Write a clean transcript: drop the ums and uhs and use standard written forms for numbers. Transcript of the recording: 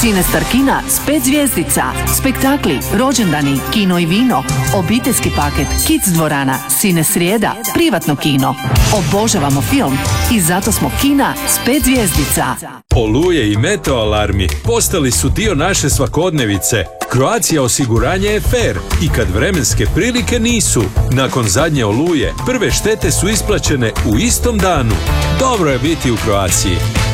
Cinestar kina s 5 zvjezdica, spektakli, rođendani, kino i vino, obiteljski paket, kids dvorana, Cine srijeda, privatno kino. Obožavamo film i zato smo kina s 5 zvjezdica. Oluje i meteo alarmi postali su dio naše svakodnevice. Croatia osiguranje je fair i kad vremenske prilike nisu. Nakon zadnje oluje, prve štete su isplaćene u istom danu. Dobro je biti u Croatiji.